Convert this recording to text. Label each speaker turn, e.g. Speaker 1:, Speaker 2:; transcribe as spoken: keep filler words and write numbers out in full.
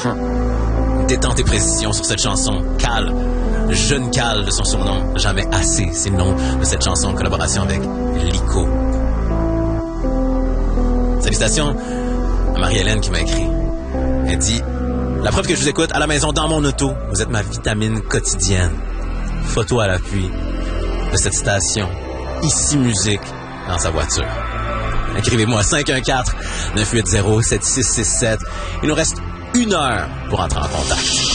Speaker 1: Détente et précision sur cette chanson. Cal, Jeune Cal de son surnom. Jamais assez, c'est le nom de cette chanson en collaboration avec Lico. Salutations à Marie-Hélène qui m'a écrit. Elle dit: la preuve que je vous écoute à la maison, dans mon auto, vous êtes ma vitamine quotidienne. Photo à l'appui de cette station. Ici Musique dans sa voiture. Écrivez-moi cinq un quatre, neuf huit zéro, sept six six sept. Il nous reste une heure pour entrer en contact.